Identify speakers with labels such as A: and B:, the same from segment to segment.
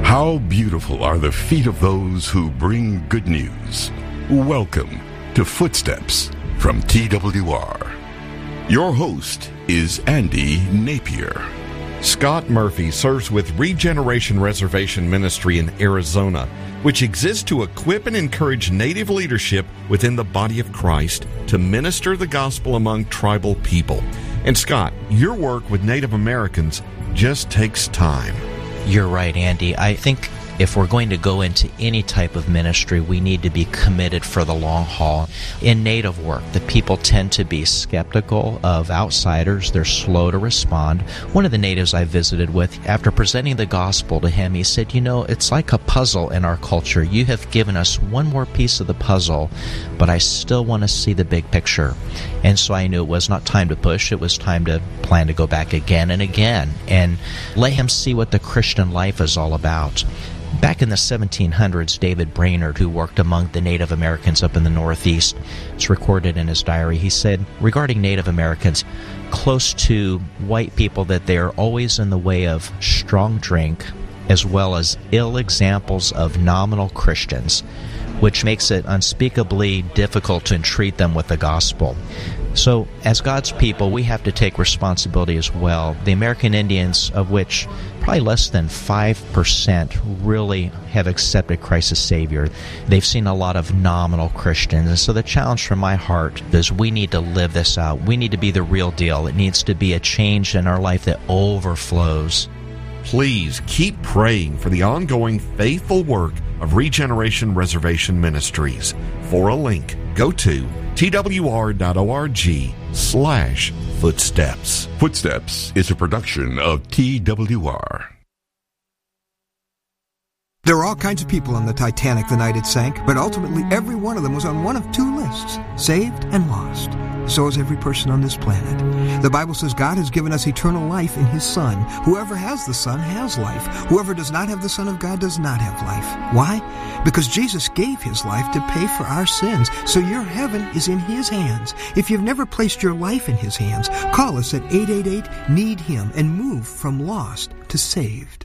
A: How beautiful are the feet of those who bring good news. Welcome to Footsteps from TWR. Your host is Andy Napier.
B: Scott Murphy serves with Regeneration Reservation Ministry in Arizona, which exists to equip and encourage Native leadership within the body of Christ to minister the gospel among tribal people. And Scott, your work with Native Americans just takes time.
C: You're right, Andy. I think if we're going to go into any type of ministry, we need to be committed for the long haul. In Native work, the people tend to be skeptical of outsiders. They're slow to respond. One of the natives I visited with, after presenting the gospel to him, he said, it's like a puzzle in our culture. You have given us one more piece of the puzzle, but I still want to see the big picture. And so I knew it was not time to push. It was time to plan to go back again and again and let him see what the Christian life is all about. Back in the 1700s, David Brainerd, who worked among the Native Americans up in the Northeast, it's recorded in his diary, he said, regarding Native Americans, close to white people, that they are always in the way of strong drink, as well as ill examples of nominal Christians, which makes it unspeakably difficult to entreat them with the gospel. So, as God's people, we have to take responsibility as well. The American Indians, of which probably less than 5% really have accepted Christ as Savior, they've seen a lot of nominal Christians. And so the challenge from my heart is we need to live this out. We need to be the real deal. It needs to be a change in our life that overflows.
B: Please keep praying for the ongoing faithful work of Regeneration Reservation Ministries. For a link, go to twr.org/footsteps.
A: Footsteps is a production of TWR.
D: There were all kinds of people on the Titanic the night it sank, but ultimately every one of them was on one of two lists, saved and lost. So is every person on this planet. The Bible says God has given us eternal life in His Son. Whoever has the Son has life. Whoever does not have the Son of God does not have life. Why? Because Jesus gave His life to pay for our sins. So your heaven is in His hands. If you've never placed your life in His hands, call us at 888-NEED-HIM and move from lost to saved.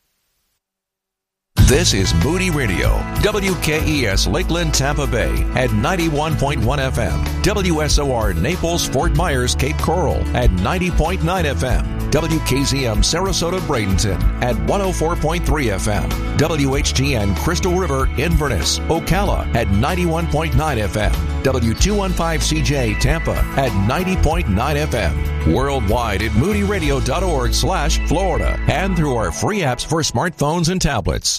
E: This is Moody Radio, WKES Lakeland, Tampa Bay at 91.1 FM, WSOR Naples, Fort Myers, Cape Coral at 90.9 FM, WKZM Sarasota, Bradenton at 104.3 FM, WHTN Crystal River, Inverness, Ocala at 91.9 FM, W215CJ Tampa at 90.9 FM, worldwide at moodyradio.org/Florida and through our free apps for smartphones and tablets.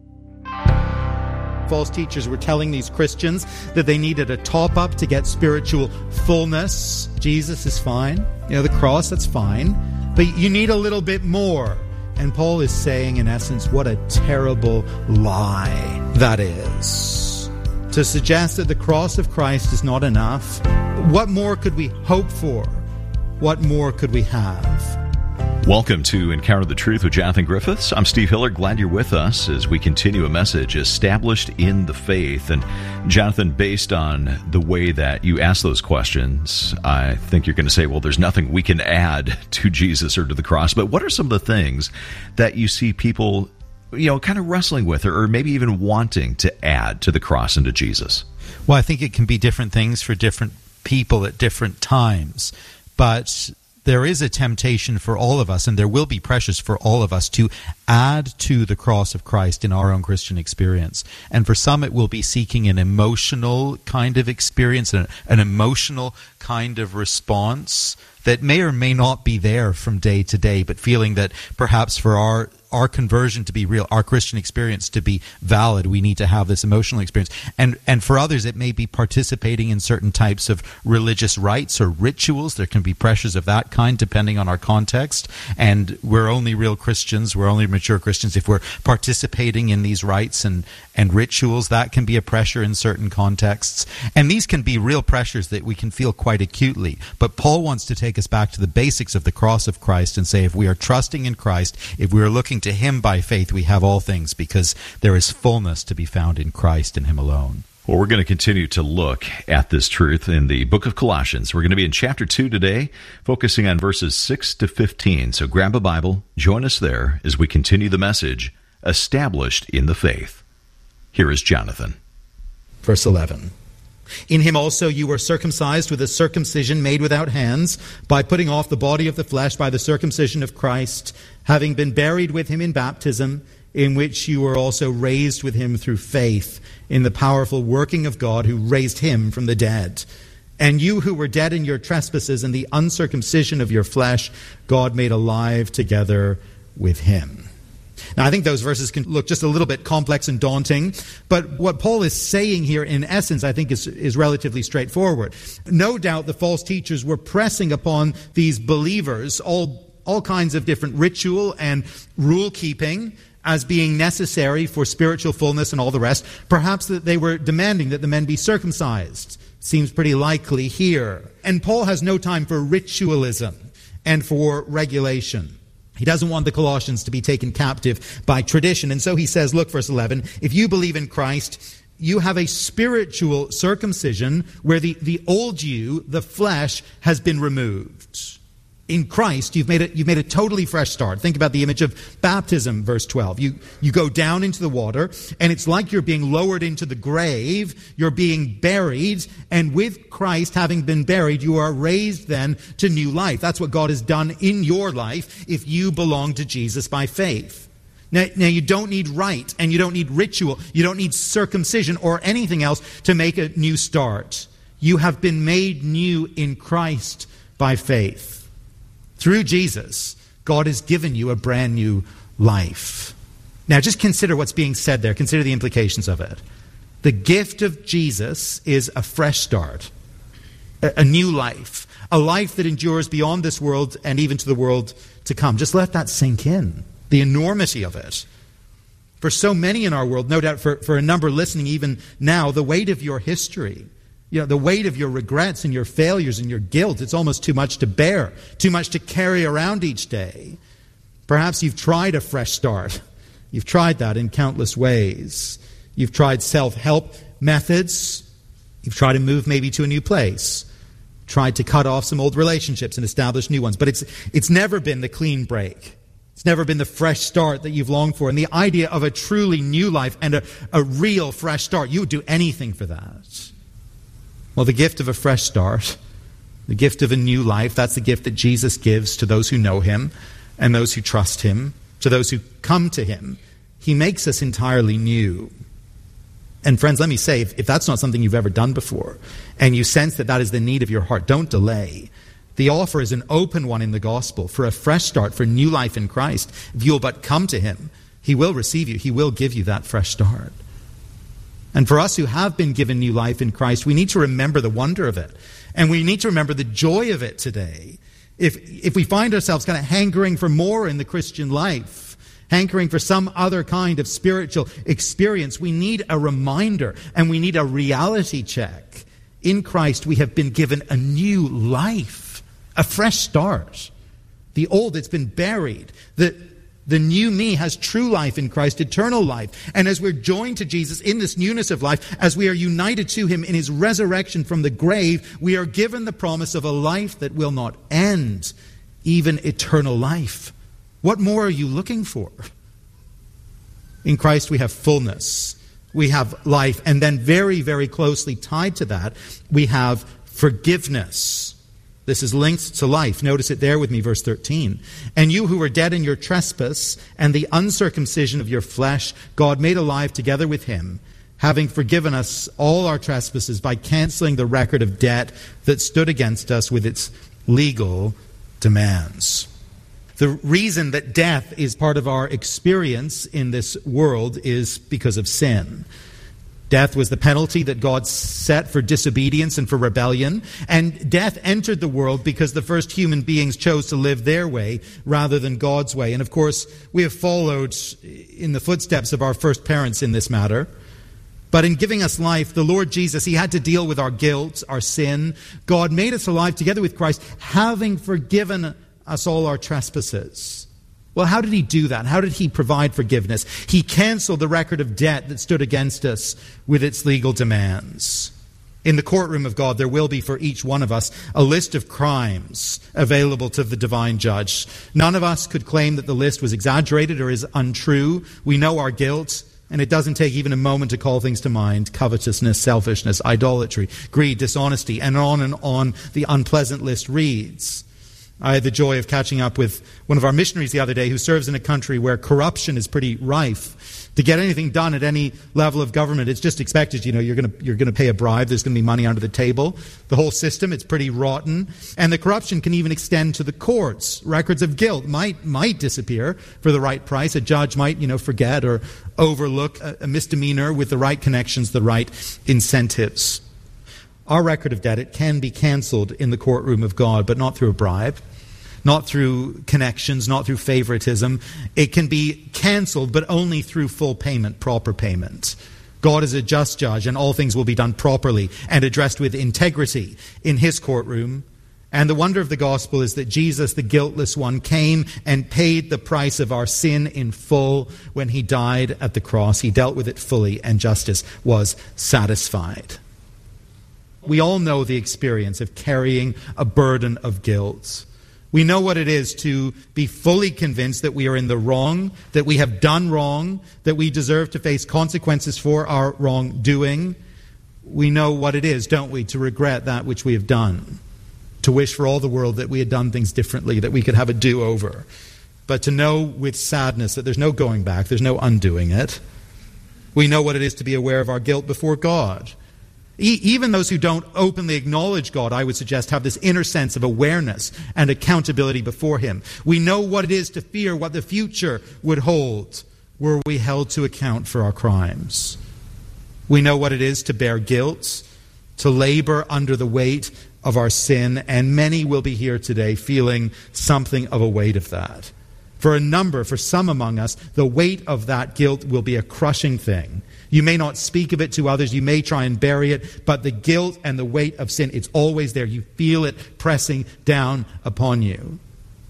F: False teachers were telling these Christians that they needed a top-up to get spiritual fullness. Jesus is fine. The cross, that's fine. But you need a little bit more. And Paul is saying, in essence, what a terrible lie that is. To suggest that the cross of Christ is not enough, what more could we hope for? What more could we have?
G: Welcome to Encounter the Truth with Jonathan Griffiths. I'm Steve Hiller. Glad you're with us as we continue a message established in the faith. And Jonathan, based on the way that you ask those questions, I think you're going to say, well, there's nothing we can add to Jesus or to the cross. But what are some of the things that you see people, kind of wrestling with or maybe even wanting to add to the cross and to Jesus?
F: Well, I think it can be different things for different people at different times. But there is a temptation for all of us, and there will be pressures for all of us to add to the cross of Christ in our own Christian experience. And for some, it will be seeking an emotional kind of experience, an emotional kind of response that may or may not be there from day to day, but feeling that perhaps for our conversion to be real, our Christian experience to be valid, we need to have this emotional experience. And for others, it may be participating in certain types of religious rites or rituals. There can be pressures of that kind depending on our context. And we're only real Christians, we're only mature Christians if we're participating in these rites and rituals. That can be a pressure in certain contexts. And these can be real pressures that we can feel quite acutely. But Paul wants to take us back to the basics of the cross of Christ and say, if we are trusting in Christ, if we are looking to Him by faith, we have all things, because there is fullness to be found in Christ and Him alone.
G: Well, we're going to continue to look at this truth in the book of Colossians. We're going to be in chapter 2 today, focusing on verses 6 to 15. So grab a Bible, join us there as we continue the message, established in the faith. Here is Jonathan.
F: Verse 11. In him also you were circumcised with a circumcision made without hands, by putting off the body of the flesh by the circumcision of Christ, having been buried with him in baptism, in which you were also raised with him through faith in the powerful working of God who raised him from the dead. And you who were dead in your trespasses and the uncircumcision of your flesh, God made alive together with him. Now, I think those verses can look just a little bit complex and daunting, but what Paul is saying here, in essence, I think is relatively straightforward. No doubt the false teachers were pressing upon these believers all kinds of different ritual and rule-keeping as being necessary for spiritual fullness and all the rest. Perhaps that they were demanding that the men be circumcised. Seems pretty likely here. And Paul has no time for ritualism and for regulation. He doesn't want the Colossians to be taken captive by tradition. And so he says, look, verse 11, if you believe in Christ, you have a spiritual circumcision where the old you, the flesh, has been removed. In Christ, you've made a totally fresh start. Think about the image of baptism, verse 12. You go down into the water, and it's like you're being lowered into the grave. You're being buried, and with Christ having been buried, you are raised then to new life. That's what God has done in your life if you belong to Jesus by faith. Now you don't need rite, and you don't need ritual. You don't need circumcision or anything else to make a new start. You have been made new in Christ by faith. Through Jesus, God has given you a brand new life. Now, just consider what's being said there. Consider the implications of it. The gift of Jesus is a fresh start, a new life, a life that endures beyond this world and even to the world to come. Just let that sink in, the enormity of it. For so many in our world, no doubt for a number listening even now, the weight of your history, the weight of your regrets and your failures and your guilt, it's almost too much to bear, too much to carry around each day. Perhaps you've tried a fresh start. You've tried that in countless ways. You've tried self-help methods. You've tried to move maybe to a new place. Tried to cut off some old relationships and establish new ones. But it's never been the clean break. It's never been the fresh start that you've longed for. And the idea of a truly new life and a real fresh start, you would do anything for that. Well, the gift of a fresh start, the gift of a new life, that's the gift that Jesus gives to those who know him and those who trust him, to those who come to him. He makes us entirely new. And friends, let me say, if that's not something you've ever done before, and you sense that that is the need of your heart, don't delay. The offer is an open one in the gospel for a fresh start, for new life in Christ. If you'll but come to him, he will receive you. He will give you that fresh start. And for us who have been given new life in Christ, we need to remember the wonder of it. And we need to remember the joy of it today. If we find ourselves kind of hankering for more in the Christian life, hankering for some other kind of spiritual experience, we need a reminder and we need a reality check. In Christ, we have been given a new life, a fresh start. The old, it's been buried. The new me has true life in Christ, eternal life. And as we're joined to Jesus in this newness of life, as we are united to him in his resurrection from the grave, we are given the promise of a life that will not end, even eternal life. What more are you looking for? In Christ we have fullness, we have life, and then very, very closely tied to that, we have forgiveness. This is linked to life. Notice it there with me, verse 13. And you who were dead in your trespass and the uncircumcision of your flesh, God made alive together with him, having forgiven us all our trespasses by canceling the record of debt that stood against us with its legal demands. The reason that death is part of our experience in this world is because of sin. Death was the penalty that God set for disobedience and for rebellion. And death entered the world because the first human beings chose to live their way rather than God's way. And of course, we have followed in the footsteps of our first parents in this matter. But in giving us life, the Lord Jesus, he had to deal with our guilt, our sin. God made us alive together with Christ, having forgiven us all our trespasses. Well, how did he do that? How did he provide forgiveness? He canceled the record of debt that stood against us with its legal demands. In the courtroom of God, there will be for each one of us a list of crimes available to the divine judge. None of us could claim that the list was exaggerated or is untrue. We know our guilt, and it doesn't take even a moment to call things to mind: covetousness, selfishness, idolatry, greed, dishonesty, and on the unpleasant list reads. I had the joy of catching up with one of our missionaries the other day who serves in a country where corruption is pretty rife. To get anything done at any level of government, it's just expected, you're going to pay a bribe, there's going to be money under the table. The whole system, it's pretty rotten. And the corruption can even extend to the courts. Records of guilt might disappear for the right price. A judge might, forget or overlook a misdemeanor with the right connections, the right incentives. Our record of debt, it can be cancelled in the courtroom of God, but not through a bribe, not through connections, not through favoritism. It can be cancelled, but only through full payment, proper payment. God is a just judge, and all things will be done properly and addressed with integrity in his courtroom. And the wonder of the gospel is that Jesus, the guiltless one, came and paid the price of our sin in full when he died at the cross. He dealt with it fully, and justice was satisfied. We all know the experience of carrying a burden of guilt. We know what it is to be fully convinced that we are in the wrong, that we have done wrong, that we deserve to face consequences for our wrongdoing. We know what it is, don't we, to regret that which we have done, to wish for all the world that we had done things differently, that we could have a do-over, but to know with sadness that there's no going back, there's no undoing it. We know what it is to be aware of our guilt before God. Even those who don't openly acknowledge God, I would suggest, have this inner sense of awareness and accountability before him. We know what it is to fear what the future would hold were we held to account for our crimes. We know what it is to bear guilt, to labor under the weight of our sin, and many will be here today feeling something of a weight of that. For some among us, the weight of that guilt will be a crushing thing. You may not speak of it to others, you may try and bury it, but the guilt and the weight of sin, it's always there. You feel it pressing down upon you.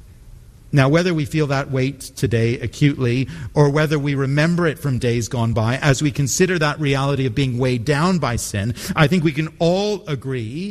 F: Now, whether we feel that weight today acutely, or whether we remember it from days gone by, as we consider that reality of being weighed down by sin, I think we can all agree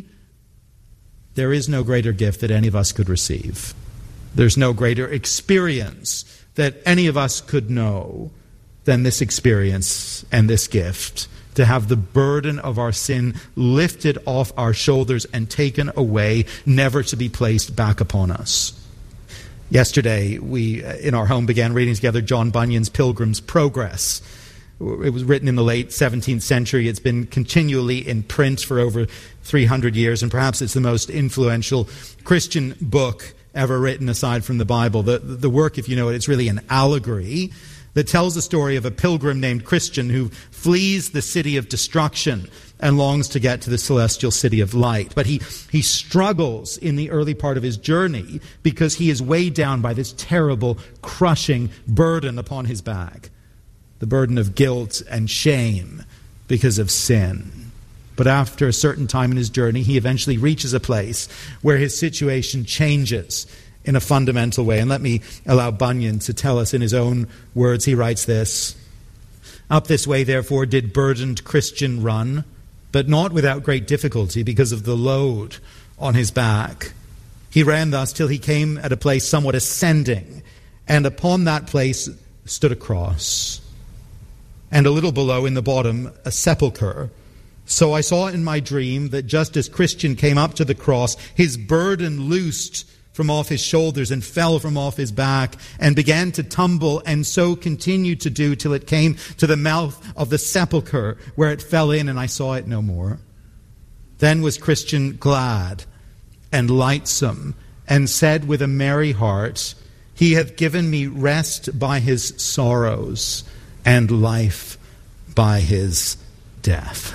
F: there is no greater gift that any of us could receive. There's no greater experience that any of us could know than this experience and this gift, to have the burden of our sin lifted off our shoulders and taken away, never to be placed back upon us. Yesterday, we, in our home, began reading together John Bunyan's Pilgrim's Progress. It was written in the late 17th century. It's been continually in print for over 300 years, and perhaps it's the most influential Christian book ever written aside from the Bible. The work, if you know it, it's really an allegory that tells the story of a pilgrim named Christian who flees the city of destruction and longs to get to the celestial city of light. But he struggles in the early part of his journey because he is weighed down by this terrible, crushing burden upon his back. The burden of guilt and shame because of sin. But after a certain time in his journey, he eventually reaches a place where his situation changes in a fundamental way. And let me allow Bunyan to tell us in his own words. He writes this: "Up this way, therefore, did burdened Christian run, but not without great difficulty because of the load on his back. He ran thus till he came at a place somewhat ascending, and upon that place stood a cross, and a little below in the bottom a sepulchre. So I saw in my dream that just as Christian came up to the cross, his burden loosed from off his shoulders and fell from off his back and began to tumble, and so continued to do till it came to the mouth of the sepulchre, where it fell in, and I saw it no more. Then was Christian glad and lightsome, and said with a merry heart, He hath given me rest by his sorrows, and life by his death."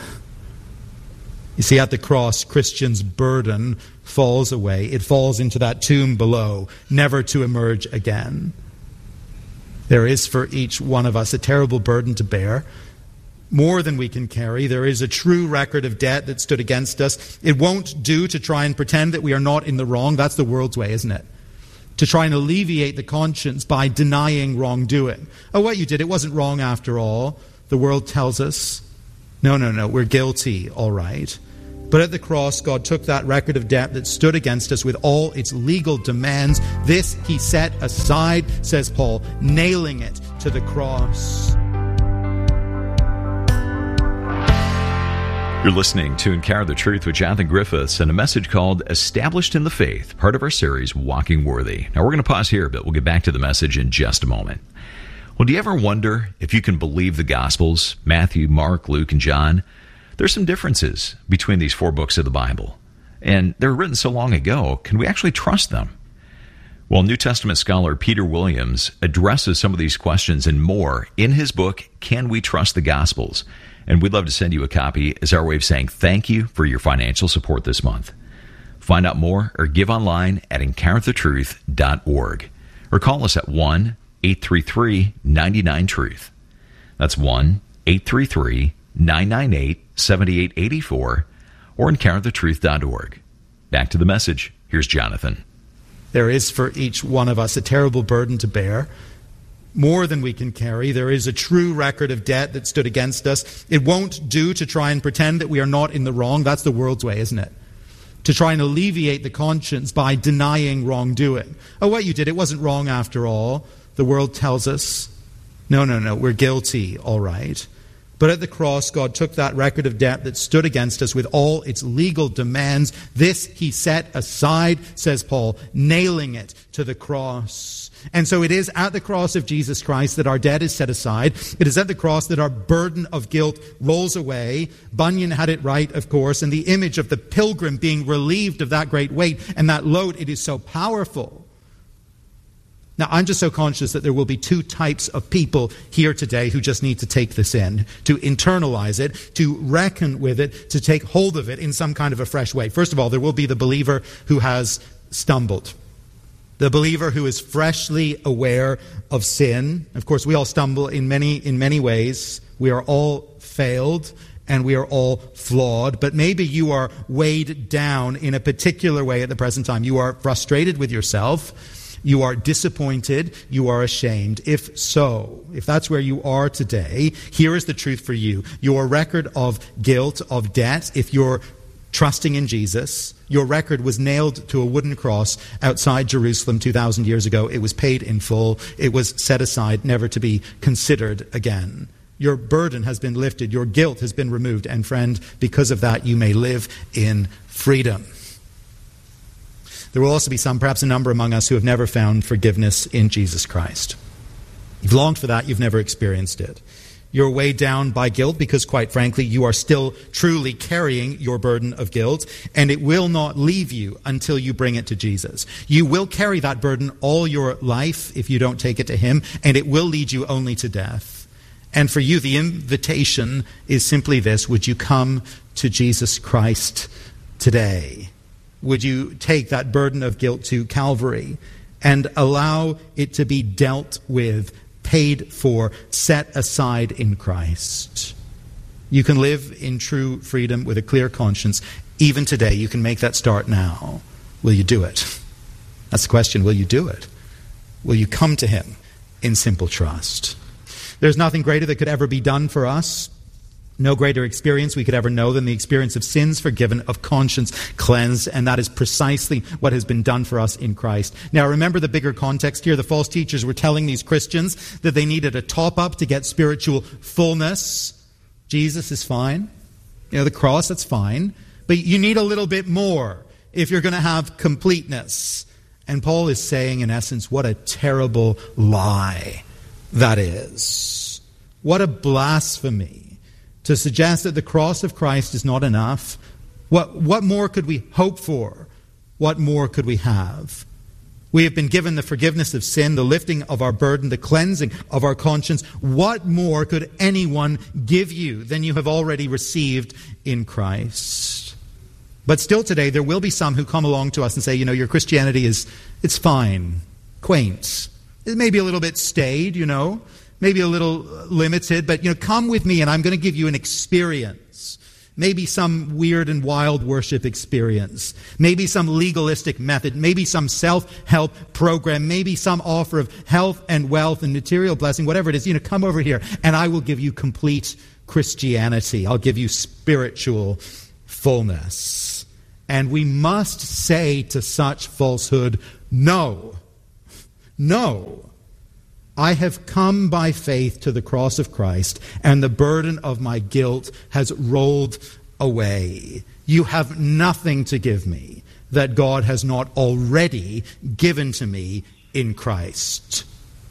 F: You see, at the cross, Christian's burden falls away. It falls into that tomb below, never to emerge again. There is for each one of us a terrible burden to bear, more than we can carry. There is a true record of debt that stood against us. It won't do to try and pretend that we are not in the wrong. That's the world's way, isn't it? To try and alleviate the conscience by denying wrongdoing. Oh, what you did, it wasn't wrong after all. The world tells us, no, we're guilty, all right. But at the cross, God took that record of debt that stood against us with all its legal demands. This he set aside, says Paul, nailing it to the cross.
G: You're listening to Encounter the Truth with Jonathan Griffiths and a message called Established in the Faith, part of our series, Walking Worthy. Now, we're going to pause here, but we'll get back to the message in just a moment. Well, do you ever wonder if you can believe the Gospels, Matthew, Mark, Luke, and John? There's some differences between these four books of the Bible, and they were written so long ago. Can we actually trust them? Well, New Testament scholar Peter Williams addresses some of these questions and more in his book, Can We Trust the Gospels? And we'd love to send you a copy as our way of saying thank you for your financial support this month. Find out more or give online at encounterthetruth.org or call us at 1-833-99-TRUTH. That's 1-833-998-7884 or encounterthetruth.org. Back to the message. Here's Jonathan.
F: There is for each one of us a terrible burden to bear, more than we can carry. There is a true record of debt that stood against us. It won't do to try and pretend that we are not in the wrong. That's the world's way, isn't it? To try and alleviate the conscience by denying wrongdoing. Oh, what you did, it wasn't wrong after all. The world tells us, no, we're guilty, all right. But at the cross, God took that record of debt that stood against us with all its legal demands. This he set aside, says Paul, nailing it to the cross. And so it is at the cross of Jesus Christ that our debt is set aside. It is at the cross that our burden of guilt rolls away. Bunyan had it right, of course, and the image of the pilgrim being relieved of that great weight and that load, it is so powerful. Now, I'm just so conscious that there will be two types of people here today who just need to take this in, to internalize it, to reckon with it, to take hold of it in some kind of a fresh way. First of all, there will be the believer who has stumbled. The believer who is freshly aware of sin. Of course, we all stumble in many ways. We are all failed and we are all flawed. But maybe you are weighed down in a particular way at the present time. You are frustrated with yourself. You are disappointed. You are ashamed. If so, if that's where you are today, here is the truth for you. Your record of guilt, of debt, if you're trusting in Jesus, your record was nailed to a wooden cross outside Jerusalem 2,000 years ago. It was paid in full. It was set aside, never to be considered again. Your burden has been lifted. Your guilt has been removed. And friend, because of that, you may live in freedom. There will also be some, perhaps a number among us, who have never found forgiveness in Jesus Christ. You've longed for that. You've never experienced it. You're weighed down by guilt because, quite frankly, you are still truly carrying your burden of guilt, and it will not leave you until you bring it to Jesus. You will carry that burden all your life if you don't take it to Him, and it will lead you only to death. And for you, the invitation is simply this: would you come to Jesus Christ today? Would you take that burden of guilt to Calvary and allow it to be dealt with, paid for, set aside in Christ? You can live in true freedom with a clear conscience. Even today, you can make that start now. Will you do it? That's the question. Will you do it? Will you come to Him in simple trust? There's nothing greater that could ever be done for us. No greater experience we could ever know than the experience of sins forgiven, of conscience cleansed, and that is precisely what has been done for us in Christ. Now remember the bigger context here. The false teachers were telling these Christians that they needed a top-up to get spiritual fullness. Jesus is fine. The cross, that's fine. But you need a little bit more if you're going to have completeness. And Paul is saying, in essence, what a terrible lie that is. What a blasphemy to suggest that the cross of Christ is not enough. What more could we hope for? What more could we have? We have been given the forgiveness of sin, the lifting of our burden, the cleansing of our conscience. What more could anyone give you than you have already received in Christ? But still today, there will be some who come along to us and say, your Christianity it's fine, quaint. It may be a little bit staid, maybe a little limited, but come with me and I'm going to give you an experience. Maybe some weird and wild worship experience. Maybe some legalistic method. Maybe some self-help program. Maybe some offer of health and wealth and material blessing, whatever it is. Come over here and I will give you complete Christianity. I'll give you spiritual fullness. And we must say to such falsehood, no. No. I have come by faith to the cross of Christ, and the burden of my guilt has rolled away. You have nothing to give me that God has not already given to me in Christ.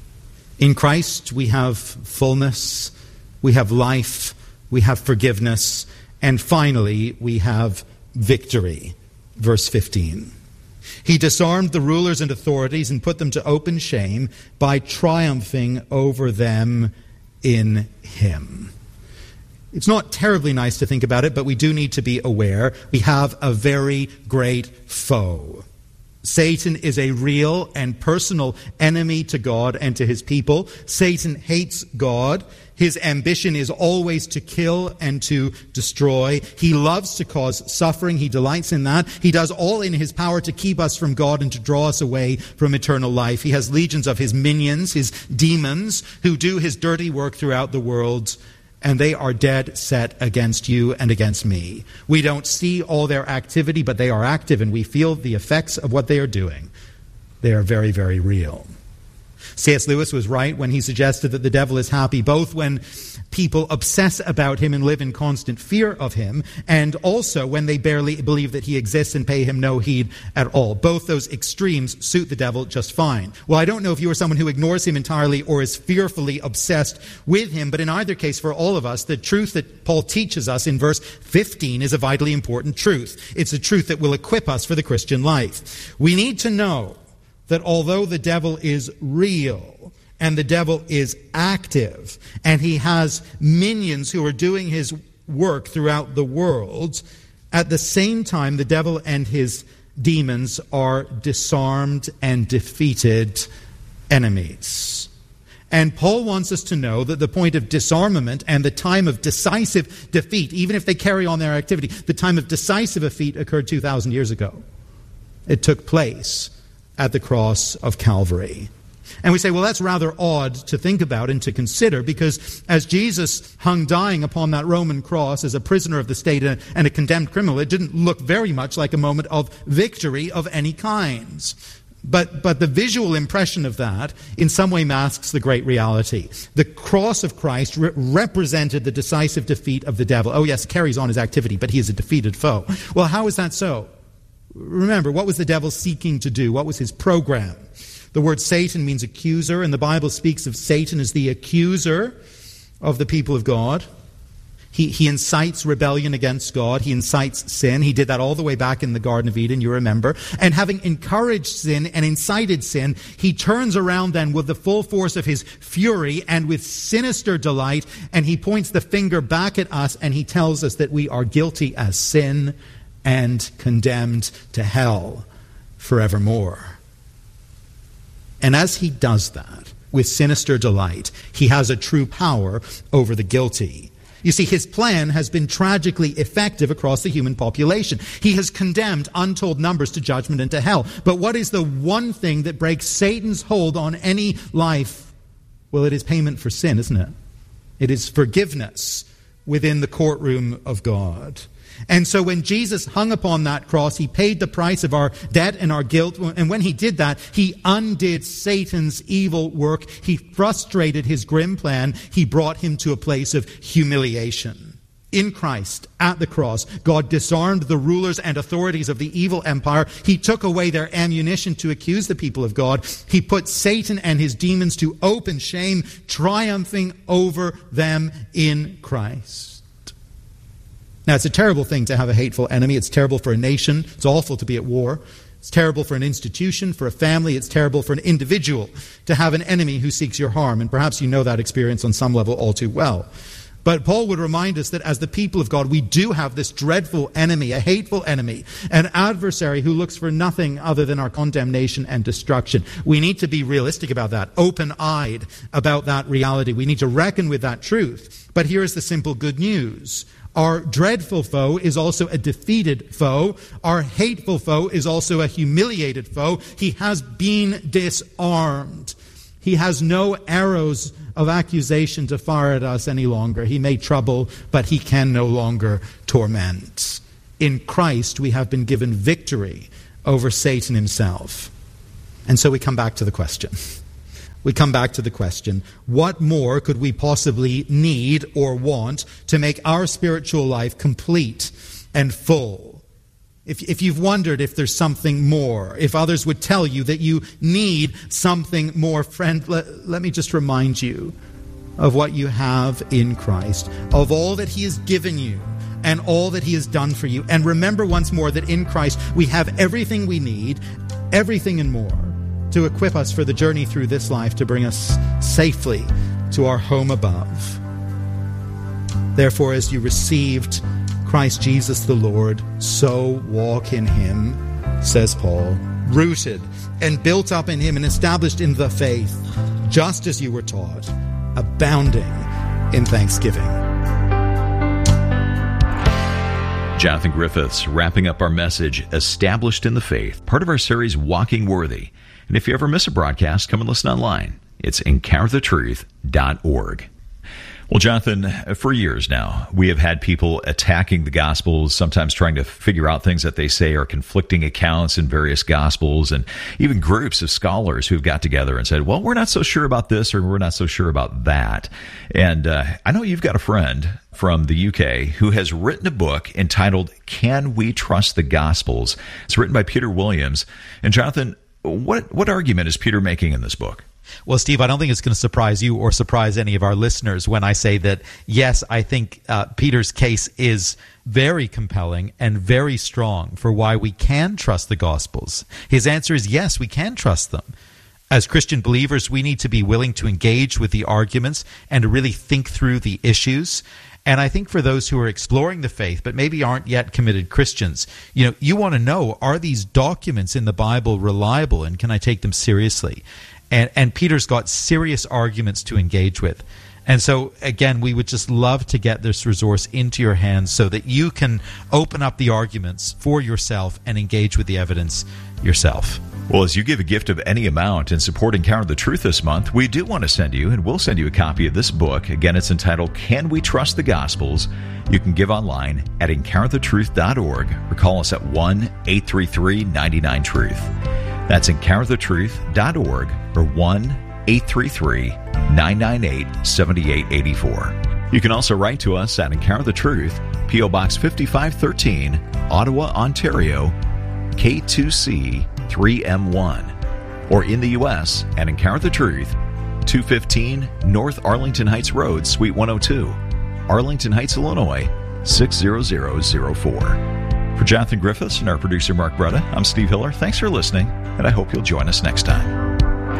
F: In Christ we have fullness, we have life, we have forgiveness, and finally we have victory. Verse 15. He disarmed the rulers and authorities and put them to open shame by triumphing over them in him. It's not terribly nice to think about it, but we do need to be aware we have a very great foe. Satan is a real and personal enemy to God and to his people. Satan hates God. His ambition is always to kill and to destroy. He loves to cause suffering. He delights in that. He does all in his power to keep us from God and to draw us away from eternal life. He has legions of his minions, his demons, who do his dirty work throughout the world, and they are dead set against you and against me. We don't see all their activity, but they are active, and we feel the effects of what they are doing. They are very, very real. C.S. Lewis was right when he suggested that the devil is happy both when people obsess about him and live in constant fear of him, and also when they barely believe that he exists and pay him no heed at all. Both those extremes suit the devil just fine. Well, I don't know if you are someone who ignores him entirely or is fearfully obsessed with him, but in either case, for all of us, the truth that Paul teaches us in verse 15 is a vitally important truth. It's a truth that will equip us for the Christian life. We need to know that although the devil is real and the devil is active and he has minions who are doing his work throughout the world, at the same time the devil and his demons are disarmed and defeated enemies. And Paul wants us to know that the point of disarmament and the time of decisive defeat, even if they carry on their activity, the time of decisive defeat occurred 2,000 years ago. It took place at the cross of Calvary. And we say, well, that's rather odd to think about and to consider, because as Jesus hung dying upon that Roman cross as a prisoner of the state and a condemned criminal, it didn't look very much like a moment of victory of any kinds. But the visual impression of that in some way masks the great reality. The cross of Christ represented the decisive defeat of the devil. Oh yes, carries on his activity, but he is a defeated foe. Well, how is that so? Remember, what was the devil seeking to do? What was his program? The word Satan means accuser, and the Bible speaks of Satan as the accuser of the people of God. He incites rebellion against God. He incites sin. He did that all the way back in the Garden of Eden, you remember. And having encouraged sin and incited sin, he turns around then with the full force of his fury and with sinister delight, and he points the finger back at us, and he tells us that we are guilty as sin and condemned to hell forevermore. And as he does that, with sinister delight, he has a true power over the guilty. You see, his plan has been tragically effective across the human population. He has condemned untold numbers to judgment and to hell. But what is the one thing that breaks Satan's hold on any life? Well, it is payment for sin, isn't it? It is forgiveness within the courtroom of God. And so when Jesus hung upon that cross, he paid the price of our debt and our guilt. And when he did that, he undid Satan's evil work. He frustrated his grim plan. He brought him to a place of humiliation. In Christ, at the cross, God disarmed the rulers and authorities of the evil empire. He took away their ammunition to accuse the people of God. He put Satan and his demons to open shame, triumphing over them in Christ. Now, it's a terrible thing to have a hateful enemy. It's terrible for a nation. It's awful to be at war. It's terrible for an institution, for a family. It's terrible for an individual to have an enemy who seeks your harm. And perhaps you know that experience on some level all too well. But Paul would remind us that as the people of God, we do have this dreadful enemy, a hateful enemy, an adversary who looks for nothing other than our condemnation and destruction. We need to be realistic about that, open-eyed about that reality. We need to reckon with that truth. But here is the simple good news. Our dreadful foe is also a defeated foe. Our hateful foe is also a humiliated foe. He has been disarmed. He has no arrows of accusation to fire at us any longer. He may trouble, but he can no longer torment. in Christ we have been given victory over Satan himself. And so we come back to the question. What more could we possibly need or want to make our spiritual life complete and full? If you've wondered if there's something more, if others would tell you that you need something more, friend, let me just remind you of what you have in Christ, of all that He has given you and all that He has done for you. And remember once more that in Christ we have everything we need, everything and more, to equip us for the journey through this life, to bring us safely to our home above. Therefore, as you received Christ Jesus the Lord, so walk in Him, says Paul, rooted and built up in Him and established in the faith, just as you were taught, abounding in thanksgiving.
G: Jonathan Griffiths wrapping up our message, Established in the Faith, part of our series, Walking Worthy. And if you ever miss a broadcast, come and listen online. It's encounterthetruth.org. Well, Jonathan, for years now, we have had people attacking the Gospels, sometimes trying to figure out things that they say are conflicting accounts in various Gospels, and even groups of scholars who've got together and said, well, we're not so sure about this or we're not so sure about that. And I know you've got a friend from the UK who has written a book entitled, Can We Trust the Gospels? It's written by Peter Williams. And Jonathan, what argument is Peter making in this book?
F: Well, Steve, I don't think it's going to surprise you or surprise any of our listeners when I say that, yes, I think Peter's case is very compelling and very strong for why we can trust the Gospels. His answer is yes, we can trust them. As Christian believers, we need to be willing to engage with the arguments and to really think through the issues. And I think for those who are exploring the faith but maybe aren't yet committed Christians, you want to know, are these documents in the Bible reliable, and can I take them seriously? And Peter's got serious arguments to engage with. And so, again, we would just love to get this resource into your hands so that you can open up the arguments for yourself and engage with the evidence yourself.
G: Well, as you give a gift of any amount in support Encounter the Truth this month, we do want to send you, and we'll send you a copy of this book. Again, it's entitled, Can We Trust the Gospels? You can give online at encounterthetruth.org or call us at 1-833-99-TRUTH. That's encounterthetruth.org or 1-833-998-7884. You can also write to us at Encounter the Truth, P.O. Box 5513, Ottawa, Ontario, K2C 3M1. Or in the U.S. at Encounter the Truth, 215 North Arlington Heights Road, Suite 102, Arlington Heights, Illinois, 60004. For Jonathan Griffiths and our producer Mark Bretta, I'm Steve Hiller. Thanks for listening, and I hope you'll join us next time.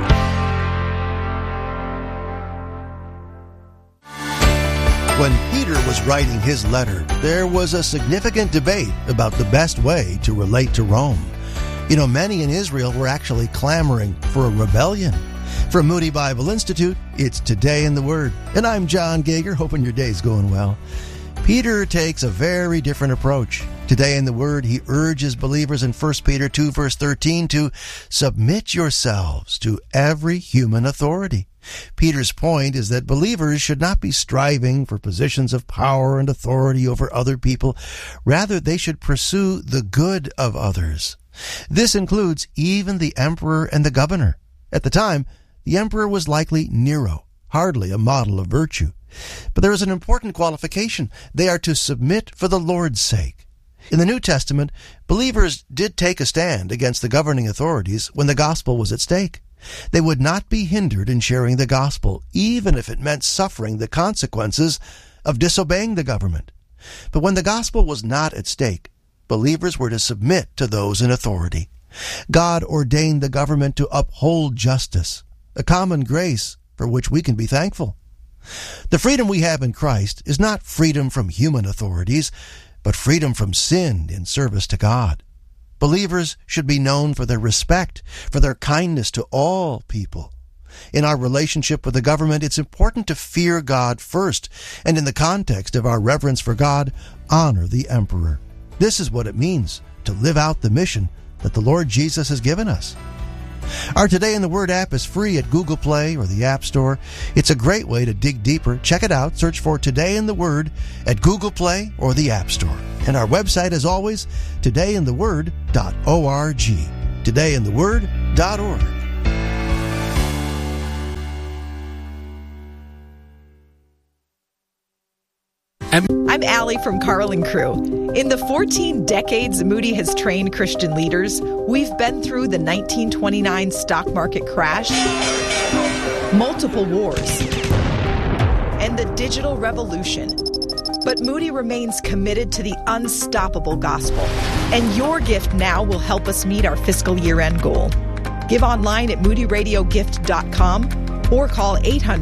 H: When Peter was writing his letter, there was a significant debate about the best way to relate to Rome. Many in Israel were actually clamoring for a rebellion. From Moody Bible Institute, it's Today in the Word. And I'm John Gager, hoping your day's going well. Peter takes a very different approach. Today in the Word, he urges believers in 1 Peter 2, verse 13 to submit yourselves to every human authority. Peter's point is that believers should not be striving for positions of power and authority over other people. Rather, they should pursue the good of others. This includes even the emperor and the governor. At the time, the emperor was likely Nero, hardly a model of virtue. But there is an important qualification. They are to submit for the Lord's sake. In the New Testament, believers did take a stand against the governing authorities when the gospel was at stake. They would not be hindered in sharing the gospel, even if it meant suffering the consequences of disobeying the government. But when the gospel was not at stake, believers were to submit to those in authority. God ordained the government to uphold justice, a common grace for which we can be thankful. The freedom we have in Christ is not freedom from human authorities, but freedom from sin in service to God. Believers should be known for their respect, for their kindness to all people. In our relationship with the government, it's important to fear God first, and in the context of our reverence for God, honor the emperor. This is what it means to live out the mission that the Lord Jesus has given us. Our Today in the Word app is free at Google Play or the App Store. It's a great way to dig deeper. Check it out. Search for Today in the Word at Google Play or the App Store. And our website, as always, todayintheword.org. todayintheword.org.
I: I'm Allie from Carl and Crew. In the 14 decades Moody has trained Christian leaders, we've been through the 1929 stock market crash, multiple wars, and the digital revolution. But Moody remains committed to the unstoppable gospel, and your gift now will help us meet our fiscal year-end goal. Give online at moodyradiogift.com or call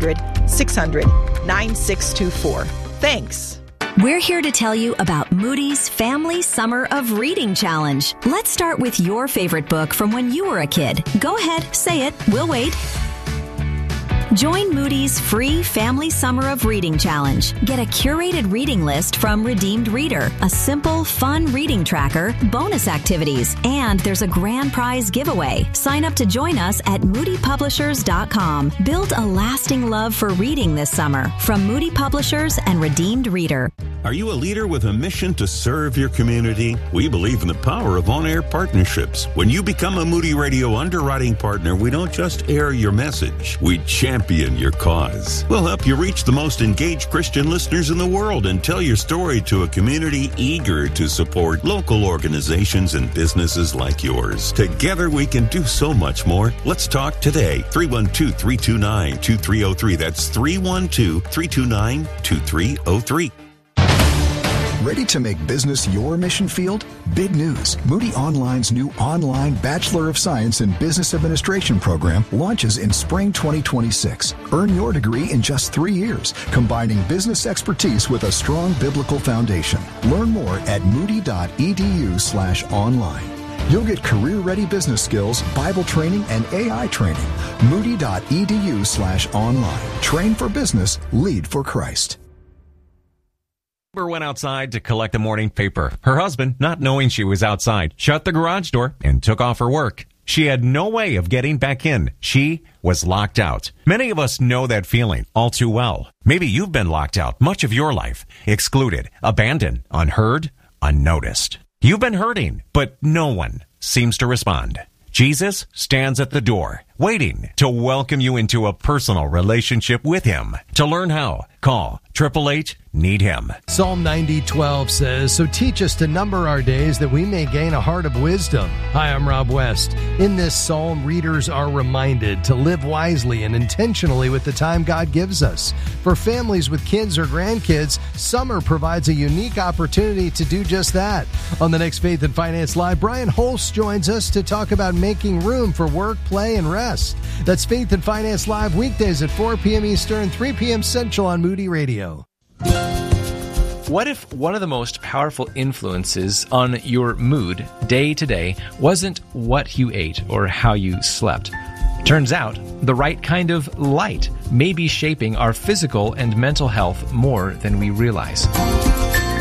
I: 800-600-9624. Thanks.
J: We're here to tell you about Moody's Family Summer of Reading Challenge. Let's start with your favorite book from when you were a kid. Go ahead, say it. We'll wait. Join Moody's free Family Summer of Reading Challenge. Get a curated reading list from Redeemed Reader, a simple, fun reading tracker, bonus activities, and there's a grand prize giveaway. Sign up to join us at moodypublishers.com. Build a lasting love for reading this summer from Moody Publishers and Redeemed Reader.
K: Are you a leader with a mission to serve your community? We believe in the power of on-air partnerships. When you become a Moody Radio underwriting partner, we don't just air your message. We champion your cause. We'll help you reach the most engaged Christian listeners in the world and tell your story to a community eager to support local organizations and businesses like yours. Together we can do so much more. Let's talk today. 312-329-2303. That's 312-329-2303.
L: Ready to make business your mission field? Big news. Moody Online's new online Bachelor of Science in Business Administration program launches in spring 2026. Earn your degree in just 3 years, combining business expertise with a strong biblical foundation. Learn more at moody.edu/online. You'll get career-ready business skills, Bible training, and AI training. Moody.edu/online. Train for business, lead for Christ.
M: Went outside to collect the morning paper. Her husband, not knowing she was outside, shut the garage door and took off her work. She had no way of getting back in. She was locked out. Many of us know that feeling all too well. Maybe you've been locked out much of your life, excluded, abandoned, unheard, unnoticed. You've been hurting, but no one seems to respond. Jesus stands at the door, waiting to welcome you into a personal relationship with Him. To learn how, call 888-NEED-HIM.
N: Psalm 90:12 says, "So teach us to number our days that we may gain a heart of wisdom." Hi, I'm Rob West. In this psalm, readers are reminded to live wisely and intentionally with the time God gives us. For families with kids or grandkids, summer provides a unique opportunity to do just that. On the next Faith and Finance Live, Brian Holst joins us to talk about making room for work, play, and rest. That's Faith and Finance Live weekdays at 4 p.m. Eastern, 3 p.m. Central on Moody Radio.
O: What if one of the most powerful influences on your mood day to day wasn't what you ate or how you slept? Turns out, the right kind of light may be shaping our physical and mental health more than we realize.